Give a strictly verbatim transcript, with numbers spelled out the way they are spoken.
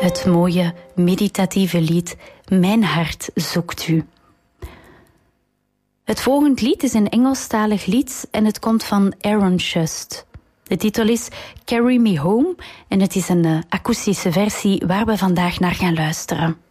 Het mooie, meditatieve lied Mijn hart zoekt u. Het volgende lied is een Engelstalig lied en het komt van Aaron Shust. De titel is Carry Me Home en het is een uh, akoestische versie waar we vandaag naar gaan luisteren.